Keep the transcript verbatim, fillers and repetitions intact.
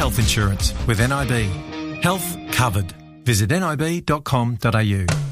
health insurance with N I B. Health covered. Visit nib dot com dot a u.